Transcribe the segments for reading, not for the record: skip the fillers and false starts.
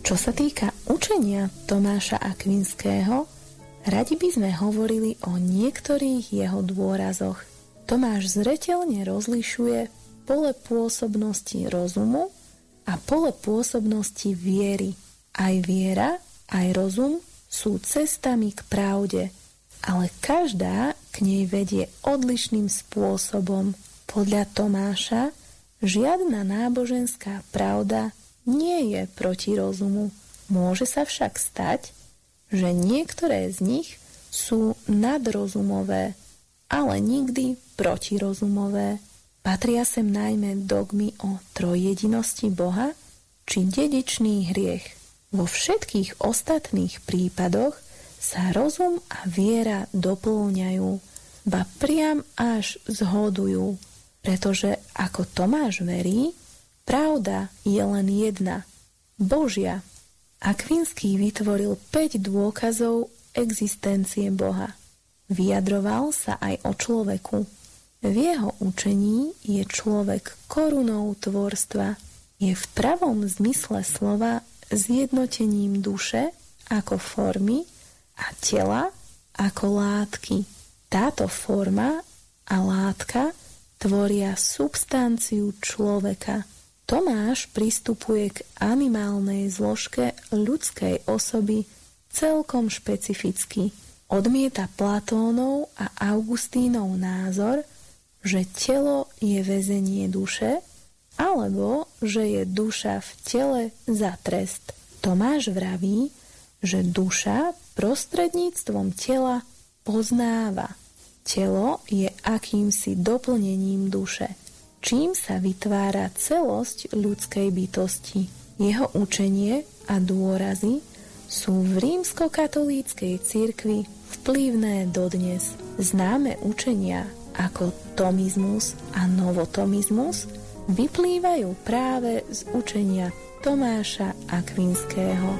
Čo sa týka učenia Tomáša Akvinského, radi by sme hovorili o niektorých jeho dôrazoch. Tomáš zreteľne rozlišuje pole pôsobnosti rozumu a pole pôsobnosti viery. Aj viera, aj rozum sú cestami k pravde, ale každá k nej vedie odlišným spôsobom. Podľa Tomáša žiadna náboženská pravda nie je proti rozumu. Môže sa však stať, že niektoré z nich sú nadrozumové, ale nikdy protirozumové. Patria sem najmä dogmy o trojjedinosti Boha či dedičný hriech. Vo všetkých ostatných prípadoch sa rozum a viera doplňajú, ba priam až zhodujú, pretože ako Tomáš verí, pravda je len jedna, Božia. Akvinský vytvoril 5 dôkazov existencie Boha. Vyjadroval sa aj o človeku. V jeho učení je človek korunou tvorstva. Je v pravom zmysle slova zjednotením duše ako formy a tela ako látky. Táto forma a látka tvoria substanciu človeka. Tomáš pristupuje k animálnej zložke ľudskej osoby celkom špecificky. Odmieta Platónov a Augustínov názor, že telo je väzenie duše, alebo že je duša v tele za trest. Tomáš vraví, že duša prostredníctvom tela poznáva. Telo je akýmsi doplnením duše, čím sa vytvára celosť ľudskej bytosti. Jeho učenie a dôrazy sú v rímskokatolíckej cirkvi vplyvné dodnes. Známe učenia ako tomizmus a novotomizmus vyplývajú práve z učenia Tomáša Akvinského.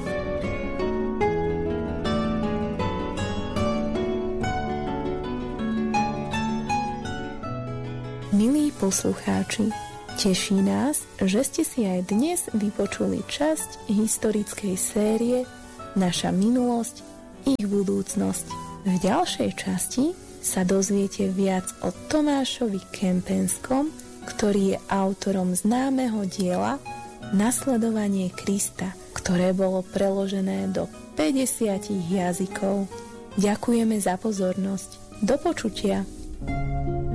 Milí poslucháči, teší nás, že ste si aj dnes vypočuli časť historickej série Naša minulosť, ich budúcnosť. V ďalšej časti sa dozviete viac o Tomášovi Kempenskom, ktorý je autorom známeho diela Nasledovanie Krista, ktoré bolo preložené do 50 jazykov. Ďakujeme za pozornosť. Do počutia.